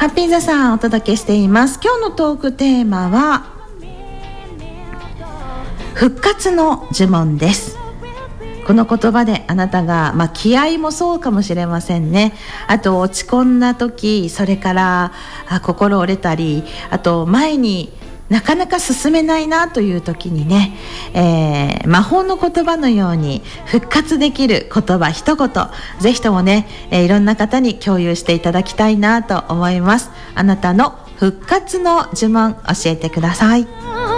ッピーザさんお届けしています。今日のトークテーマは復活の呪文です。この言葉であなたが、気合もそうかもしれませんね。あと落ち込んだ時、それから心折れたり、あと前になかなか進めないなという時にね、魔法の言葉のように復活できる言葉一言、ぜひともね、いろんな方に共有していただきたいなと思います。あなたの復活の呪文教えてください。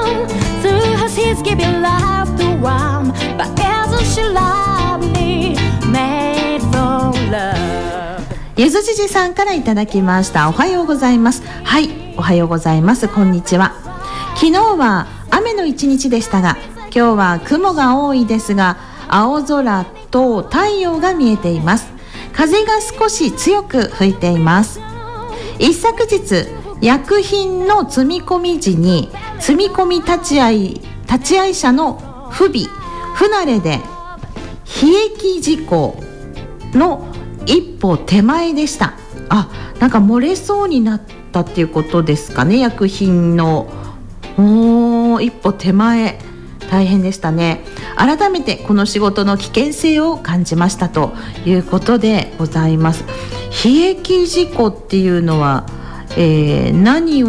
ゆずじじさんからいただきました。おはようございます。はい、おはようございます。こんにちは。昨日は雨の一日でしたが、今日は雲が多いですが、青空と太陽が見えています。風が少し強く吹いています。一昨日、薬品の積み込み時に積み込み立ち会い者の不慣れで悲劇事故の一歩手前でした。なんか漏れそうになったっていうことですかね。薬品の一歩手前、大変でしたね。改めてこの仕事の危険性を感じましたということでございます。悲劇事故っていうのは、何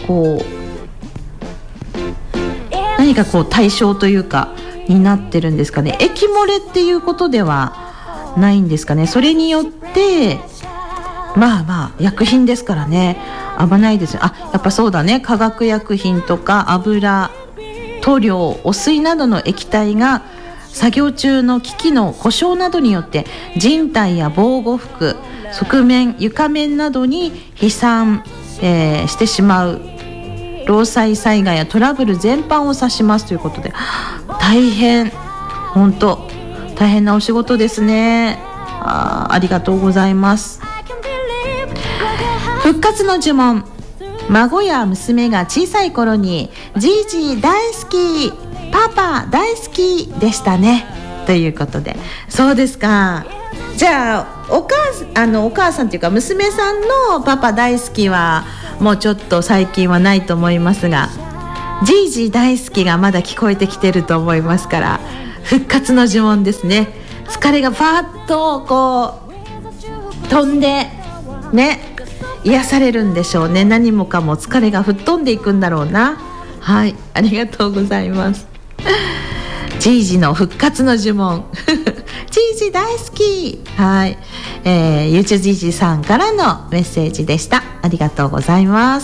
か対象というかになってるんですかね。液漏れっていうことではないんですかね。それによって薬品ですからね、危ないですよ。やっぱそうだね。化学薬品とか油、塗料、汚水などの液体が作業中の機器の故障などによって人体や防護服、側面、床面などに飛散、してしまう労災災害やトラブル全般を指しますということで、本当大変なお仕事ですね。ありがとうございます。復活の呪文。孫や娘が小さい頃にじいじ大好き、パパ大好きでしたねということで、そうですか。じゃあお母さんというか娘さんのパパ大好きはもうちょっと最近はないと思いますが、じいじ大好きがまだ聞こえてきてると思いますから、復活の呪文ですね。疲れがパーッと飛んでね、癒されるんでしょうね。何もかも疲れが吹っ飛んでいくんだろうな。はい、ありがとうございます。じいじの復活の呪文じいじ大好き。はい、ゆちじじさんからのメッセージでした。ありがとうございます。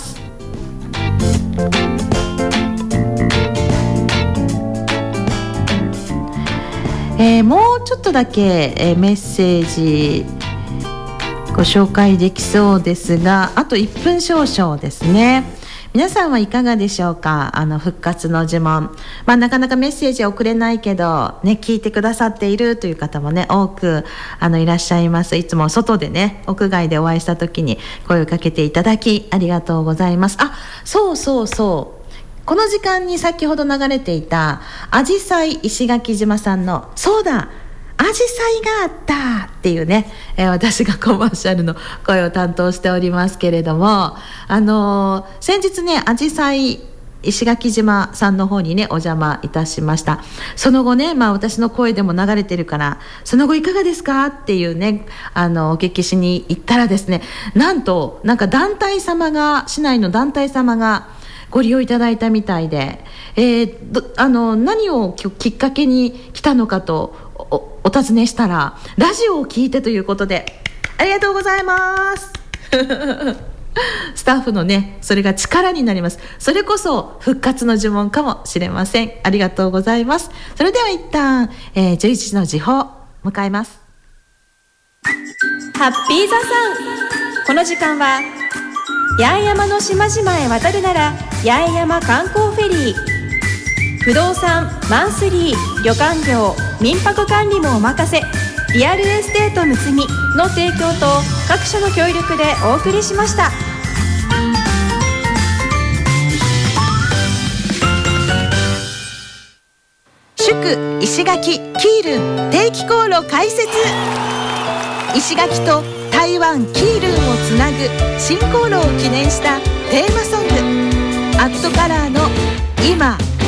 もうちょっとだけ、メッセージご紹介できそうですが、あと1分少々ですね。皆さんはいかがでしょうか。復活の呪文、なかなかメッセージは送れないけどね、聞いてくださっているという方もね、多くいらっしゃいます。いつも外でね、屋外でお会いした時に声をかけていただきありがとうございます。そうこの時間に先ほど流れていたあじさい石垣島さんのそうだあじさいがあったっていうね、私がコマーシャルの声を担当しておりますけれども、先日ね、あじさい石垣島さんの方にねお邪魔いたしました。その後ね、私の声でも流れてるからその後いかがですかっていうね、お聞きしに行ったらですね、なんか市内の団体様がご利用いただいたみたいで、何をきっかけに来たのかとお尋ねしたら、ラジオを聞いてということで、ありがとうございますスタッフのね、それが力になります。それこそ復活の呪文かもしれません。ありがとうございます。それでは一旦、11時の時報迎えます。 ハッピーザさん、この時間は八重山の島々へ渡るなら八重山観光フェリー、不動産、マンスリー、旅館業、民泊管理もお任せ、リアルエステートむつみの提供と各社の協力でお送りしました。 祝石垣キールン定期航路開設。石垣と台湾キールンをつなぐ新航路を記念したテーマソング、アクトカラーの今